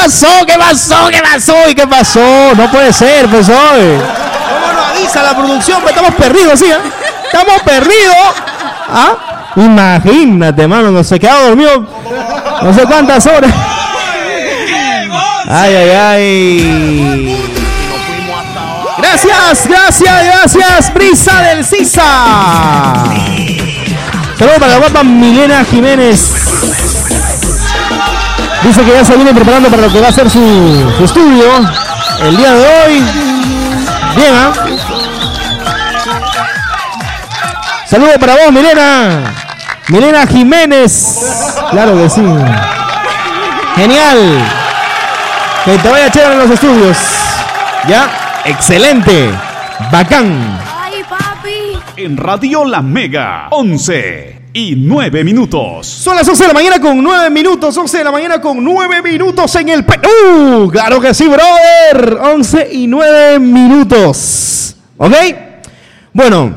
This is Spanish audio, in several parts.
pasó? ¿Y qué pasó? No puede ser, pues hoy. ¿Cómo nos avisa la producción? Pues estamos perdidos, ¿sí? Estamos perdidos. ¿Ah? Imagínate, mano, nos he quedado dormido no sé cuántas horas. Ay. Gracias, Brisa del Sisa. Saludos para la guapa Milena Jiménez. Dice que ya se viene preparando para lo que va a ser su estudio el día de hoy. Bien, ¿ah? Saludos para vos, Milena Jiménez. Claro que sí. Genial. Que te vaya chévere en los estudios. ¿Ya? Excelente. Bacán. Ay, papi. En Radio La Mega, 11:09. Son las 11 de la mañana con 9 minutos. 11 de la mañana con 9 minutos en el Perú. Claro que sí, brother. 11:09. ¿Ok? Bueno,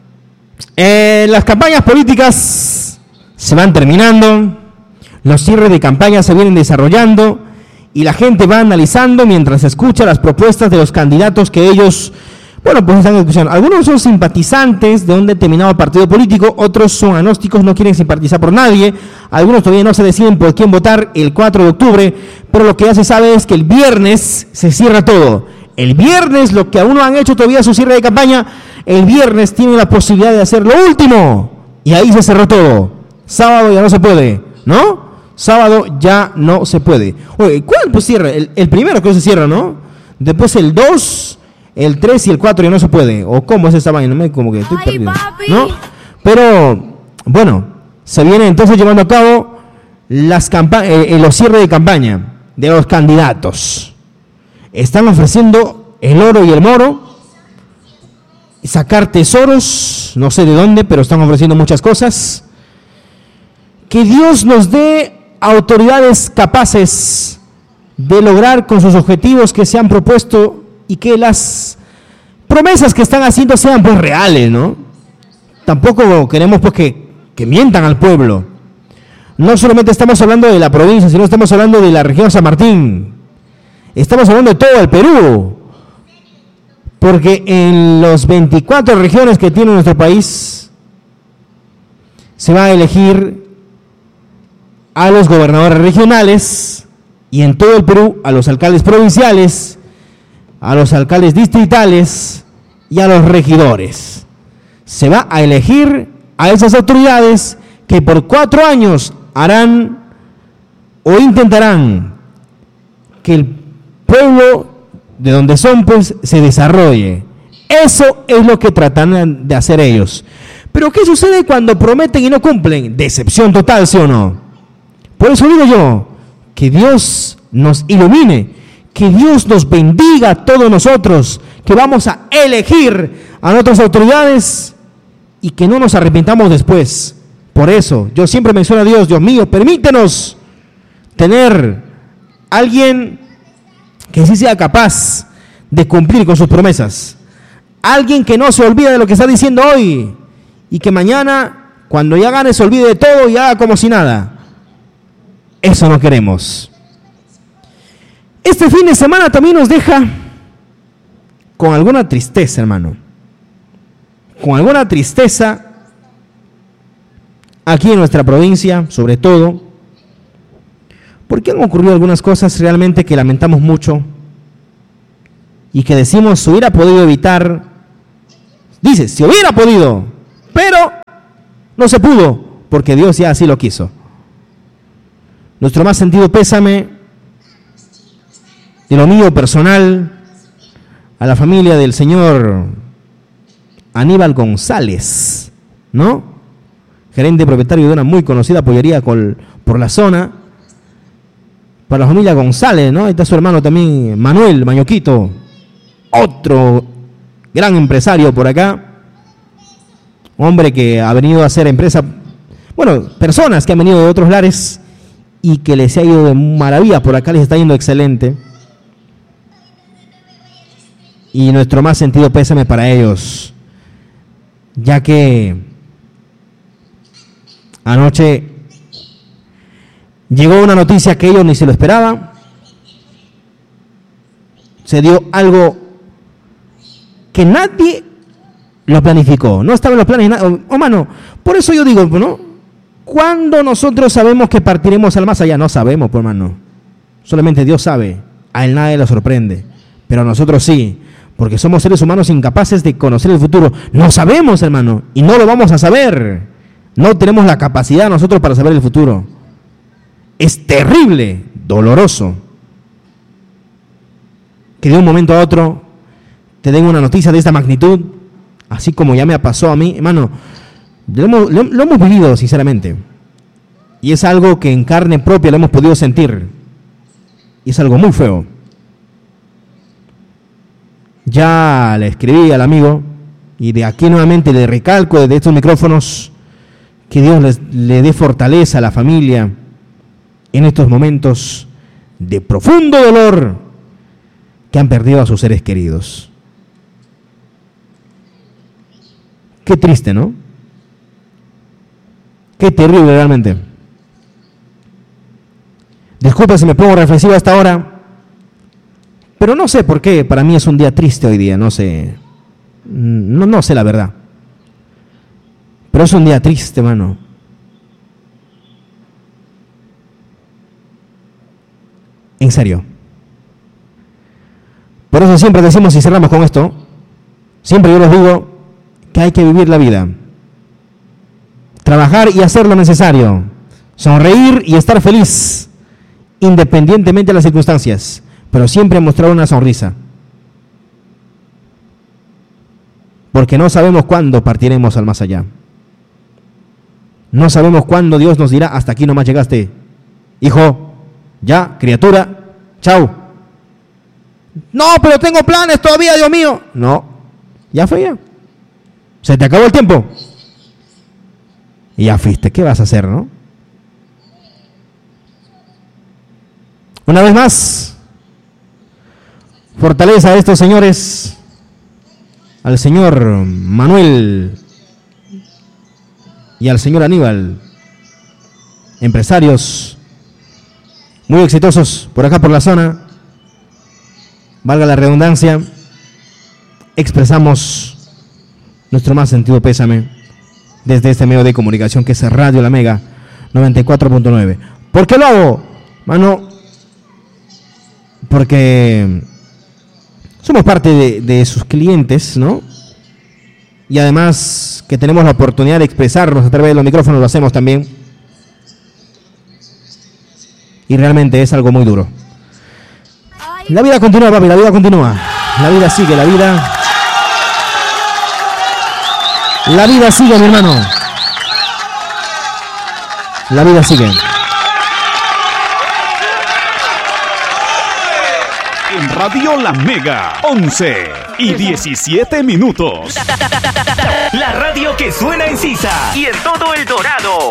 las campañas políticas se van terminando. Los cierres de campaña se vienen desarrollando. Y la gente va analizando mientras escucha las propuestas de los candidatos que ellos, bueno, pues están escuchando. Algunos son simpatizantes de un determinado partido político, otros son agnósticos, no quieren simpatizar por nadie, algunos todavía no se deciden por quién votar el 4 de octubre, pero lo que ya se sabe es que el viernes se cierra todo. El viernes, lo que aún no han hecho todavía su cierre de campaña, el viernes tienen la posibilidad de hacer lo último, y ahí se cerró todo. Sábado ya no se puede, ¿no? Sábado ya no se puede. Oye, ¿cuál pues cierra? El primero que se cierra, ¿no? Después el 2, el 3 y el 4 ya no se puede. ¿O cómo es esa vaina? No me como que estoy perdido, ¿no? Pero, bueno, se viene entonces llevando a cabo los cierres de campaña de los candidatos. Están ofreciendo el oro y el moro, sacar tesoros, no sé de dónde, pero están ofreciendo muchas cosas. Que Dios nos dé autoridades capaces de lograr con sus objetivos que se han propuesto y que las promesas que están haciendo sean pues reales, ¿no? Tampoco queremos pues que mientan al pueblo. No solamente estamos hablando de la provincia, sino estamos hablando de la región San Martín. Estamos hablando de todo el Perú. Porque en las 24 regiones que tiene nuestro país se va a elegir a los gobernadores regionales y en todo el Perú a los alcaldes provinciales, a los alcaldes distritales y a los regidores. Se va a elegir a esas autoridades que por 4 años harán o intentarán que el pueblo de donde son pues se desarrolle. Eso es lo que tratan de hacer ellos. Pero ¿qué sucede cuando prometen y no cumplen? Decepción total, ¿sí o no? Por eso digo yo, que Dios nos ilumine, que Dios nos bendiga a todos nosotros, que vamos a elegir a nuestras autoridades y que no nos arrepintamos después. Por eso, yo siempre menciono a Dios, Dios mío, permítenos tener alguien que sí sea capaz de cumplir con sus promesas. Alguien que no se olvide de lo que está diciendo hoy y que mañana, cuando ya gane, se olvide de todo y haga como si nada. Eso no queremos. Este fin de semana también nos deja con alguna tristeza, hermano. Con alguna tristeza aquí en nuestra provincia, sobre todo, porque han ocurrido algunas cosas realmente que lamentamos mucho y que decimos se hubiera podido evitar. Dice, se hubiera podido, pero no se pudo, porque Dios ya así lo quiso. Nuestro más sentido pésame de lo mío personal a la familia del señor Aníbal González, ¿no? Gerente propietario de una muy conocida pollería por la zona. Para la familia González, ¿no? Ahí está su hermano también, Manuel Mañoquito, otro gran empresario por acá. Hombre que ha venido a hacer empresa, bueno, personas que han venido de otros lares y que les ha ido de maravilla, por acá les está yendo excelente. Y nuestro más sentido pésame para ellos, ya que anoche llegó una noticia que ellos ni se lo esperaban, Se dio algo que nadie lo planificó. No estaba en los planes. Mano, por eso yo digo, ¿no? ¿Cuándo nosotros sabemos que partiremos al más allá? No sabemos, pues, hermano. Solamente Dios sabe. A él nadie lo sorprende. Pero a nosotros sí. Porque somos seres humanos incapaces de conocer el futuro. No sabemos, hermano. Y no lo vamos a saber. No tenemos la capacidad nosotros para saber el futuro. Es terrible, doloroso, que de un momento a otro te den una noticia de esta magnitud, así como ya me pasó a mí, hermano. Lo hemos vivido, sinceramente. Y es algo que en carne propia lo hemos podido sentir. Y es algo muy feo. Ya le escribí al amigo, y de aquí nuevamente le recalco desde estos micrófonos, que Dios le dé fortaleza a la familia en estos momentos de profundo dolor que han perdido a sus seres queridos. Qué triste, ¿no? Qué terrible realmente. Disculpa si me pongo reflexivo a esta hora, pero no sé por qué. Para mí es un día triste hoy día, no sé. No sé la verdad. Pero es un día triste, mano. En serio. Por eso siempre decimos, y cerramos con esto, siempre yo les digo que hay que vivir la vida. Trabajar y hacer lo necesario. Sonreír y estar feliz, independientemente de las circunstancias. Pero siempre mostrar una sonrisa. Porque no sabemos cuándo partiremos al más allá. No sabemos cuándo Dios nos dirá, hasta aquí nomás llegaste, hijo, ya, criatura, chao. No, pero tengo planes todavía, Dios mío. No, ya fue ya. Se te acabó el tiempo. Y ya fuiste, ¿qué vas a hacer, no? Una vez más, fortaleza a estos señores, al señor Manuel y al señor Aníbal, empresarios muy exitosos por acá por la zona, valga la redundancia. Expresamos nuestro más sentido pésame desde este medio de comunicación que es Radio La Mega 94.9. ¿Por qué lo hago, mano? Porque somos parte de sus clientes, ¿no? Y además que tenemos la oportunidad de expresarnos a través de los micrófonos, lo hacemos también. Y realmente es algo muy duro. La vida continúa, papi, la vida continúa. La vida sigue, la vida sigue, mi hermano. La vida sigue. En Radio La Mega, 11:17. La radio que suena en Sisa y en todo El Dorado.